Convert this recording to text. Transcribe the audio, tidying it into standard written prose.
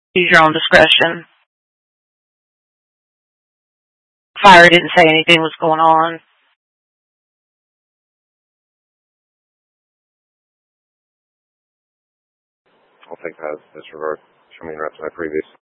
Use your own discretion. Fire didn't say anything was going on. I'll take that as disregard. Show me the rest of my previous.